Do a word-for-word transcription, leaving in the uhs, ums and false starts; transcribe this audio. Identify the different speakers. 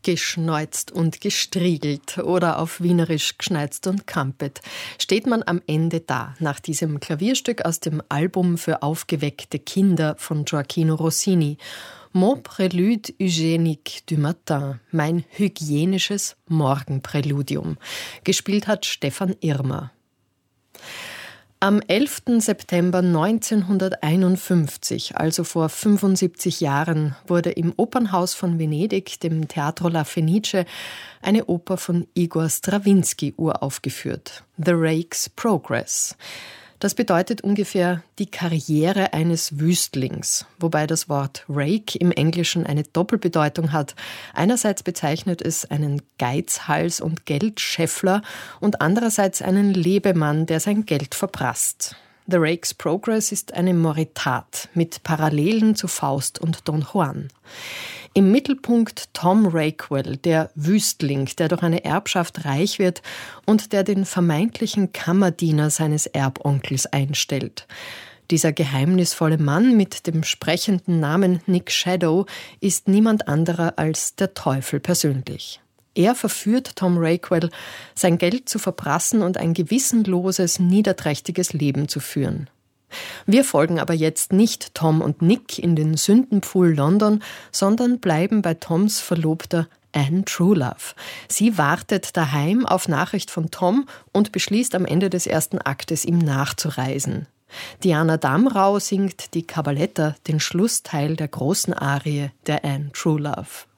Speaker 1: Geschneuzt und gestriegelt oder auf Wienerisch gschneizt und kampet, steht man am Ende da, nach diesem Klavierstück aus dem Album für aufgeweckte Kinder von Gioachino Rossini. Mon prélude hygiénique du matin, mein hygienisches Morgenpräludium. Gespielt hat Stefan Irmer. Am elften September neunzehnhunderteinundfünfzig, also vor fünfundsiebzig Jahren, wurde im Opernhaus von Venedig, dem Teatro La Fenice, eine Oper von Igor Strawinski uraufgeführt. The Rake's Progress. Das bedeutet ungefähr die Karriere eines Wüstlings, wobei das Wort Rake im Englischen eine Doppelbedeutung hat. Einerseits bezeichnet es einen Geizhals und Geldscheffler und andererseits einen Lebemann, der sein Geld verprasst. The Rake's Progress ist eine Moritat mit Parallelen zu Faust und Don Juan. Im Mittelpunkt Tom Rakewell, der Wüstling, der durch eine Erbschaft reich wird und der den vermeintlichen Kammerdiener seines Erbonkels einstellt. Dieser geheimnisvolle Mann mit dem sprechenden Namen Nick Shadow ist niemand anderer als der Teufel persönlich. Er verführt Tom Rakewell, sein Geld zu verprassen und ein gewissenloses, niederträchtiges Leben zu führen. Wir folgen aber jetzt nicht Tom und Nick in den Sündenpfuhl London, sondern bleiben bei Toms Verlobter Anne Trulove. Sie wartet daheim auf Nachricht von Tom und beschließt am Ende des ersten Aktes, ihm nachzureisen. Diana Damrau singt die Cabaletta, den Schlussteil der großen Arie der Anne Trulove.